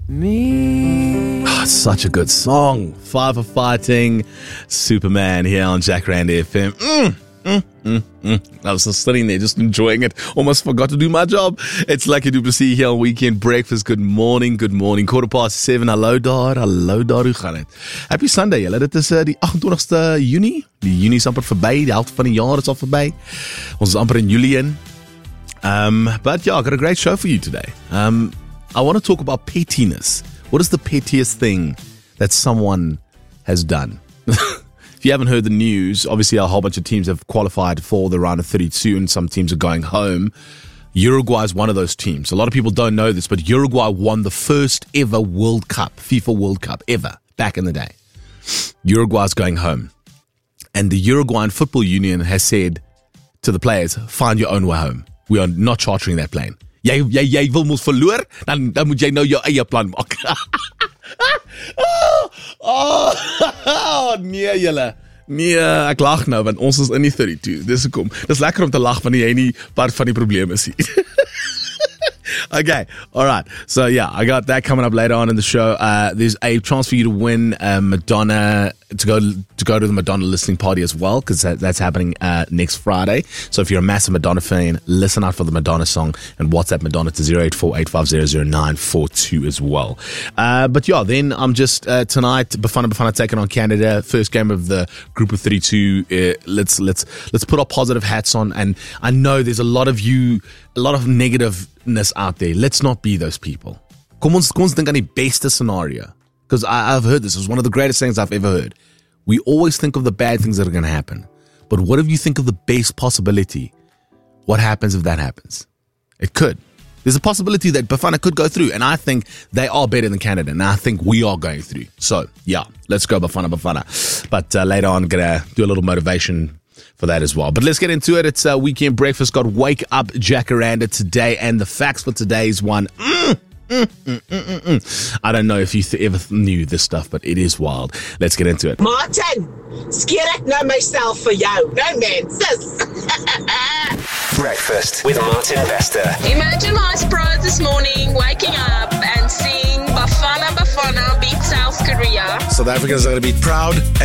me. Oh, it's such a good song. Five for Fighting, Superman here on Jacaranda FM. I was just sitting there just enjoying it. Almost forgot to do my job. It's Lucky Duplessis here on Weekend Breakfast. Good morning. 7:15. Hallo daar. Hoe gaan het? Happy Sunday, julle. Dit is die 28ste Junie. Die Junie is amper verby. Die helft van die jaar is al verby. Ons is amper in Julie in. But yeah, I got a great show for you today. I want to talk about pettiness. What is the pettiest thing that someone has done? If you haven't heard the news, obviously a whole bunch of teams have qualified for the round of 32 and some teams are going home. Uruguay is one of those teams. A lot of people don't know this, but Uruguay won the first ever World Cup, FIFA World Cup, ever, back in the day. Uruguay's going home. And the Uruguayan Football Union has said to the players, find your own way home. We are not chartering that plane. Jy wil ons verloor, dan moet jy nou jou eie plan maak. Nee julle. Nee, ek lag nou want ons is in die 32. Dis hoekom. Dis lekker om te lag wanneer jy nie part van die probleem is nie. Okay, all right. So yeah, I got that coming up later on in the show. There's a chance for you to win Madonna to go to the Madonna listening party as well, because that's happening next Friday. So if you're a massive Madonna fan, listen out for the Madonna song and WhatsApp Madonna to 0848500942 as well. But yeah, then I'm just tonight Bafana taking on Canada, first game of the group of 32. Let's put our positive hats on, and I know there's a lot of negativeness out there. Let's not be those people. Kom ons dink aan die beste scenario. Because I've heard this. It's one of the greatest things I've ever heard. We always think of the bad things that are going to happen. But what if you think of the best possibility? What happens if that happens? It could. There's a possibility that Bafana could go through. And I think they are better than Canada. And I think we are going through. So, yeah, let's go Bafana. But later on, I'm going to do a little motivation for that as well. But let's get into it. It's Weekend Breakfast. Got Wake Up Jacaranda today, and the facts for today's one. I don't know if you ever knew this stuff, but it is wild. Let's get into it. Martin, skeer ek nou myself vir jou. No man, sis. Breakfast with Martin Vester. Imagine my surprise this morning, waking up and seeing Bafana beat South Korea. South Africans are going to be proud and